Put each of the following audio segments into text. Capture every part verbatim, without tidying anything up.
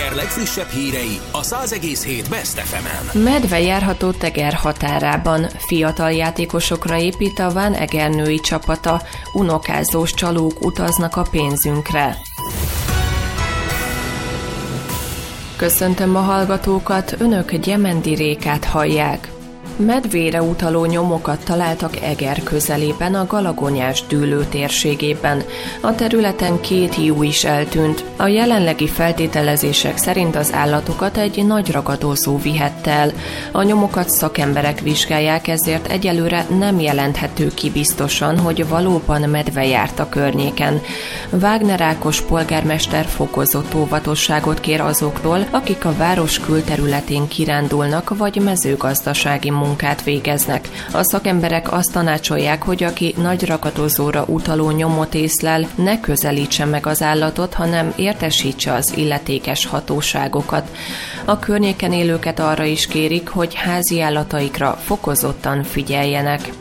Eger legfrissebb hírei a száz egész hét Best ef emen. Medve járható Eger határában. Fiatal játékosokra épít a Ván Eger női csapata. Unokázós csalók utaznak a pénzünkre. Köszöntöm a hallgatókat, önök Gyemendi Rékát hallják. Medvére utaló nyomokat találtak Eger közelében, a Galagonyás dűlő térségében. A területen két hiú is eltűnt. A jelenlegi feltételezések szerint az állatokat egy nagy ragadozó vihette el. A nyomokat szakemberek vizsgálják, ezért egyelőre nem jelenthető ki biztosan, hogy valóban medve járt a környéken. Wagner Ákos polgármester fokozott óvatosságot kér azoktól, akik a város külterületén kirándulnak vagy mezőgazdasági munkát végeznek. A szakemberek azt tanácsolják, hogy aki nagy ragadozóra utaló nyomot észlel, ne közelítse meg az állatot, hanem értesítse az illetékes hatóságokat. A környéken élőket arra is kérik, hogy házi állataikra fokozottan figyeljenek.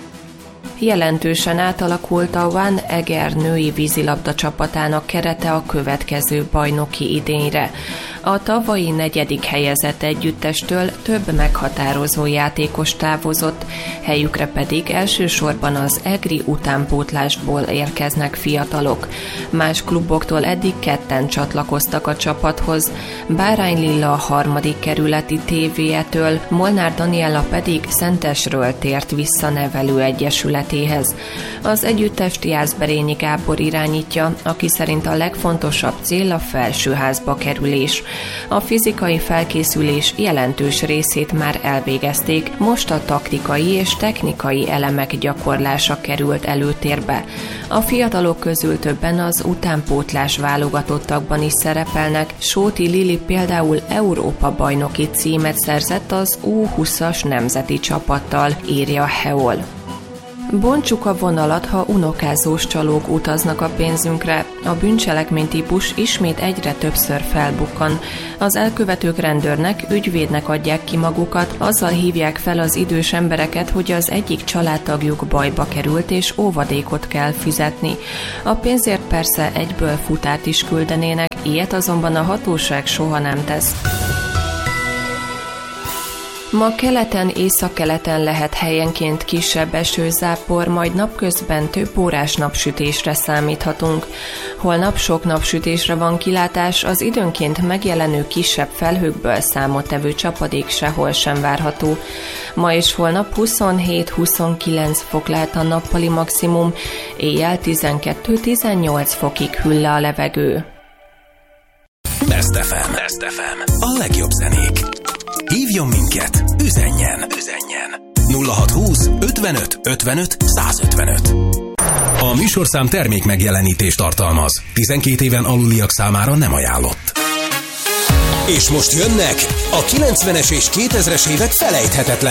Jelentősen átalakult a Ván Eger női vízilabda csapatának kerete a következő bajnoki idényre. A tavalyi negyedik helyezett együttestől több meghatározó játékos távozott, helyükre pedig elsősorban az egri utánpótlásból érkeznek fiatalok. Más kluboktól eddig ketten csatlakoztak a csapathoz, Bárány Lilla a harmadik kerületi té vé é-től, Molnár Daniella pedig Szentesről tért vissza nevelőegyesületéhez. Az együttest Jászberényi Gábor irányítja, aki szerint a legfontosabb cél a felsőházba kerülés. A fizikai felkészülés jelentős részét már elvégezték, most a taktikai és technikai elemek gyakorlása került előtérbe. A fiatalok közül többen az utánpótlás válogatottakban is szerepelnek, Sóti Lili például Európa-bajnoki címet szerzett az U húszas nemzeti csapattal, írja Heol. Bontsuk a vonalat, ha unokázós csalók utaznak a pénzünkre. A bűncselekmény típus ismét egyre többször felbukkan. Az elkövetők rendőrnek, ügyvédnek adják ki magukat, azzal hívják fel az idős embereket, hogy az egyik családtagjuk bajba került és óvadékot kell fizetni. A pénzért persze egyből futárt is küldenének, ilyet azonban a hatóság soha nem tesz. Ma keleten, északkeleten lehet helyenként kisebb esőzápor, majd napközben több órás napsütésre számíthatunk. Holnap sok napsütésre van kilátás, az időnként megjelenő kisebb felhőkből számottevő csapadék sehol sem várható. Ma és holnap huszonhét-huszonkilenc fok lehet a nappali maximum, éjjel tizenkettő-tizennyolc fokig hűl le a levegő. Best ef em. Best ef em. A legjobb zenék. Hívjon minket, üzenjen, üzenjen. nulla hatszázhúsz ötvenöt ötvenöt százötvenöt. A műsorszám termék megjelenítést tartalmaz. tizenkét éven aluliak számára nem ajánlott. És most jönnek a kilencvenes és kétezres évek felejthetetlen